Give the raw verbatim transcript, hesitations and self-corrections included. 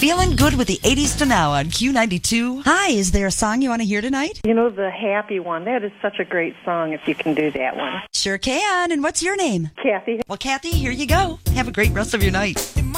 Feeling good with the eighties to now on Q ninety-two. Hi, is there a song you want to hear tonight? You know, the happy one. That is such a great song if you can do that one. Sure can. And what's your name? Kathy. Well, Kathy, here you go. Have a great rest of your night.